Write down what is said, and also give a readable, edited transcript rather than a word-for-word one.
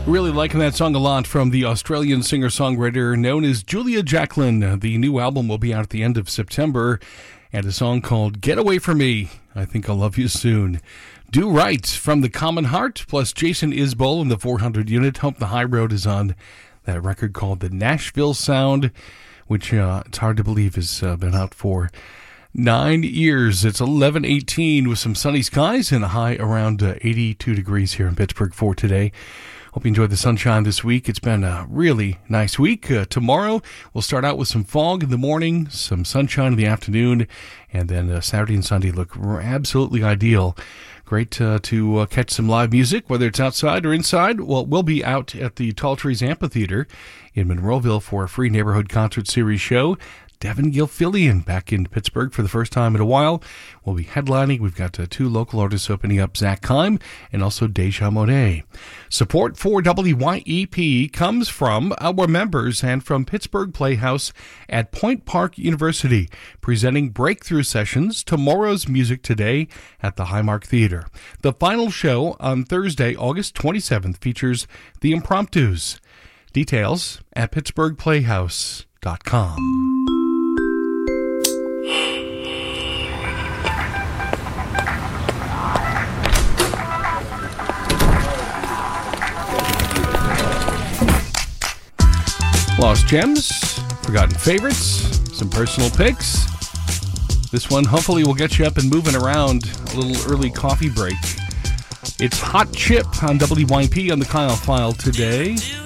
Really liking that song a lot from the Australian singer-songwriter known as Julia Jacklin. The new album will be out at the end of September, and a song called Get Away From Me, I Think I'll Love You Soon. Do Right from The Common Heart, plus Jason Isbell in the 400 unit. Hope the High Road is on that record called The Nashville Sound, which it's hard to believe has been out for 9 years. It's 11:18 with some sunny skies and a high around 82 degrees here in Pittsburgh for today. Hope you enjoyed the sunshine this week. It's been a really nice week. Tomorrow, we'll start out with some fog in the morning, some sunshine in the afternoon, and then Saturday and Sunday look absolutely ideal. Great to catch some live music, whether it's outside or inside. Well, we'll be out at the Tall Trees Amphitheater in Monroeville for a free neighborhood concert series show. Devin Gilfillian back in Pittsburgh for the first time in a while. We'll be headlining. We've got two local artists opening up, Zach Keim and also Deja Monet. Support for WYEP comes from our members and from Pittsburgh Playhouse at Point Park University, presenting breakthrough sessions, Tomorrow's Music Today at the Highmark Theater. The final show on Thursday, August 27th, features The Impromptus. Details at pittsburghplayhouse.com. Lost gems, forgotten favorites, some personal picks. This one hopefully will get you up and moving around. A little early coffee break. It's Hot Chip on WYP on the Kyle File today.